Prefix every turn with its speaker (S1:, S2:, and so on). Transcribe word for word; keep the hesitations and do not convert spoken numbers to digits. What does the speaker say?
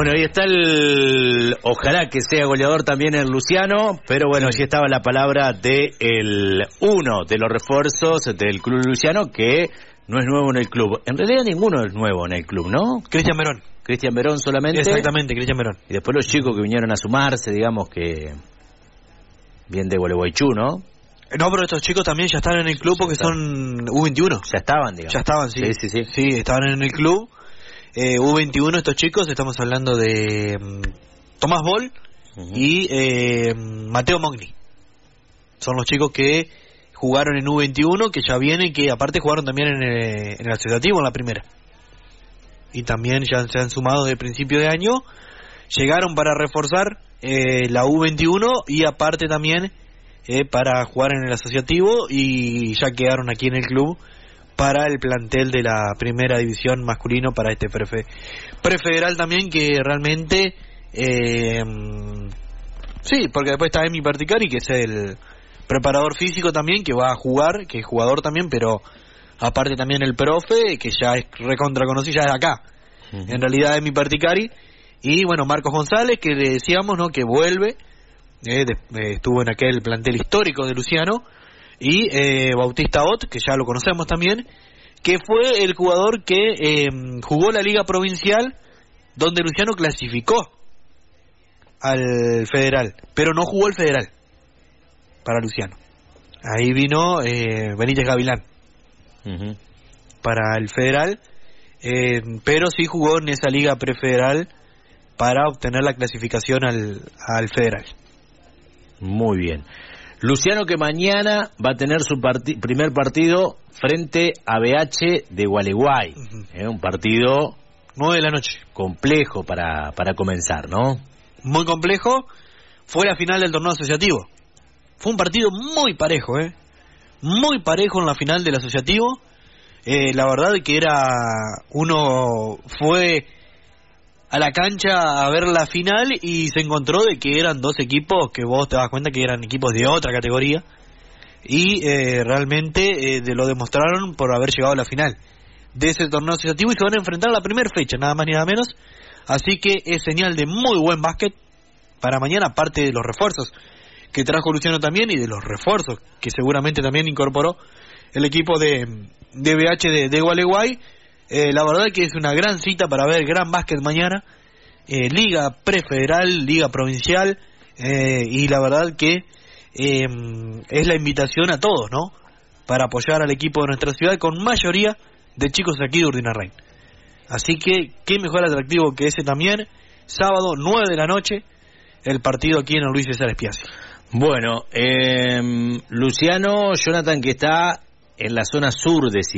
S1: Bueno, ahí está el... Ojalá que sea goleador también el Luciano, pero bueno, allí estaba la palabra de el uno de los refuerzos del club Luciano, que no es nuevo en el club. En realidad ninguno es nuevo en el club, ¿no?
S2: Cristian Verón.
S1: Cristian Verón solamente.
S2: Exactamente, Cristian Verón.
S1: Y después los chicos que vinieron a sumarse, digamos que... Bien de Gualeguaychú, ¿no?
S2: No, pero estos chicos también ya están en el club porque son U veintiuno.
S1: Ya estaban, digamos.
S2: Ya estaban, sí.
S1: Sí, sí, sí.
S2: Sí, estaban en el club. Eh, U veintiuno estos chicos, estamos hablando de um, Tomás Boll uh-huh. y eh, Mateo Mogni. Son los chicos que jugaron en U veintiuno, que ya vienen, que aparte jugaron también en el, en el asociativo, en la primera. Y también ya se han sumado desde el principio de año. Llegaron para reforzar eh, la U veintiuno y aparte también eh, para jugar en el asociativo, y ya quedaron aquí en el club para el plantel de la primera división masculino, para este prefe, prefederal también, que realmente eh, sí, porque después está Emi Perticari, que es el preparador físico también, que va a jugar, que es jugador también, pero aparte también el profe, que ya es recontra conocido, ya es acá, uh-huh. en realidad Emi Perticari, y bueno, Marcos González, que le decíamos, ¿no?, que vuelve, eh, de, eh, estuvo en aquel plantel histórico de Luciano, y eh, Bautista Ott, que ya lo conocemos también, que fue el jugador que eh, jugó la Liga Provincial, donde Luciano clasificó al Federal, pero no jugó el Federal para Luciano. Ahí vino eh, Benítez Gavilán uh-huh. para el Federal, eh, pero sí jugó en esa Liga Prefederal para obtener la clasificación al, al Federal.
S1: Muy bien. Luciano, que mañana va a tener su parti- primer partido frente a B H de Gualeguay. Uh-huh. Eh, un partido...
S2: nueve de la noche.
S1: Complejo para, para comenzar, ¿no?
S2: Muy complejo. Fue la final del torneo asociativo. Fue un partido muy parejo, ¿eh? Muy parejo en la final del asociativo. Eh, la verdad que era... Uno fue a la cancha a ver la final y se encontró de que eran dos equipos que vos te das cuenta que eran equipos de otra categoría, y eh, realmente eh, de lo demostraron por haber llegado a la final de ese torneo asociativo, y se van a enfrentar a la primera fecha, nada más ni nada menos. Así que es señal de muy buen básquet para mañana, aparte de los refuerzos que trajo Luciano también, y de los refuerzos que seguramente también incorporó el equipo de, de B H de, de Gualeguay. Eh, la verdad que es una gran cita para ver gran básquet mañana, eh, Liga Prefederal, Liga Provincial, eh, y la verdad que eh, es la invitación a todos, ¿no?, para apoyar al equipo de nuestra ciudad, con mayoría de chicos aquí de Urdinarrain. Así que qué mejor atractivo que ese también, sábado nueve de la noche, el partido aquí en el Luis César Spiazzi.
S1: Bueno, eh, Luciano, Jonathan, que está en la zona sur de